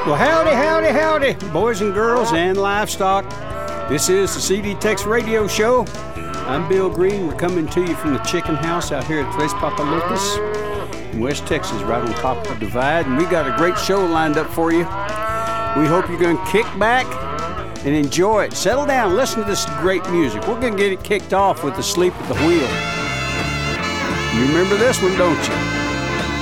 Well, howdy, howdy, howdy, boys and girls and livestock. This is the CD Tex Radio Show. I'm Bill Green. We're coming to you from the chicken house out here at Tres Papalotes in West Texas, right on top of the divide. And we got a great show lined up for you. We hope you're going to kick back and enjoy it. Settle down, listen to this great music. We're going to get it kicked off with Asleep at the Wheel. You remember this one, don't you?